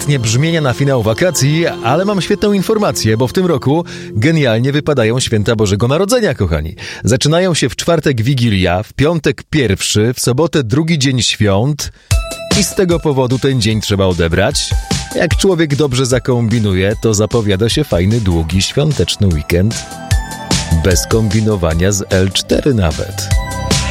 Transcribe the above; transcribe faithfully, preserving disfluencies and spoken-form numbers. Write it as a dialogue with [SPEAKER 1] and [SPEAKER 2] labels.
[SPEAKER 1] letnie brzmienia na finał wakacji, ale mam świetną informację, bo w tym roku genialnie wypadają święta Bożego Narodzenia, kochani. Zaczynają się w czwartek Wigilia, w piątek pierwszy, w sobotę drugi dzień świąt i z tego powodu ten dzień trzeba odebrać. Jak człowiek dobrze zakombinuje, to zapowiada się fajny, długi, świąteczny weekend. Bez kombinowania z el cztery nawet.